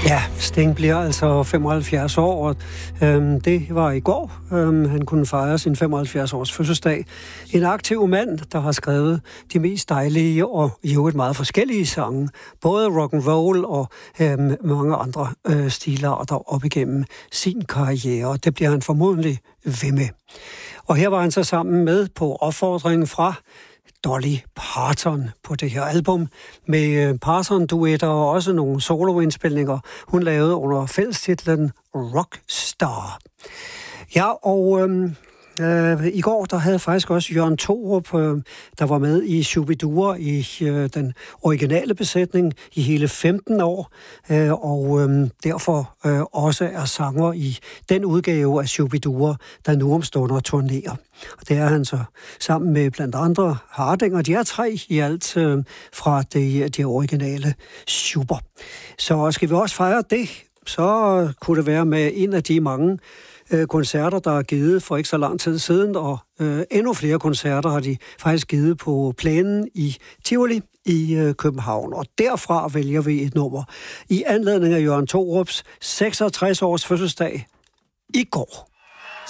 Ja, Sting bliver altså 75 år, og det var i går. Han kunne fejre sin 75-års fødselsdag. En aktiv mand, der har skrevet de mest dejlige og i øvrigt meget forskellige sange. Både rock and roll og mange andre stilarter op igennem sin karriere. Det bliver han formodentlig ved med. Og her var han så sammen med på opfordringen fra Dolly Parton på det her album, med Parton-duetter og også nogle soloindspilninger, hun lavede under fællestitlen Rockstar. Ja, og i går, der havde faktisk også Jørgen Thorup, der var med i Shubidua i den originale besætning i hele 15 år, og derfor også er sanger i den udgave af Shubidua, der nu omstunder turnerer. Og det er han så sammen med blandt andre Hardinger. De er 3 i alt fra det originale Schuber. Så skal vi også fejre det, så kunne det være med en af de mange koncerter, der er givet for ikke så lang tid siden, og endnu flere koncerter har de faktisk givet på Plænen i Tivoli i København. Og derfra vælger vi et nummer i anledning af Jørgen Thorups 66-års fødselsdag i går.